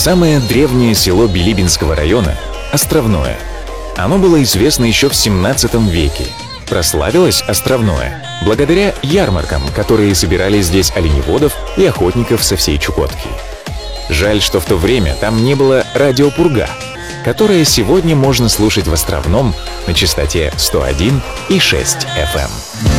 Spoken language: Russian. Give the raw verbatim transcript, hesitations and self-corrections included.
Самое древнее село Билибинского района — Островное. Оно было известно еще в семнадцатом веке. Прославилось Островное благодаря ярмаркам, которые собирали здесь оленеводов и охотников со всей Чукотки. Жаль, что в то время там не было радио «Пурга», которое сегодня можно слушать в Островном на частоте сто один и шесть эф эм.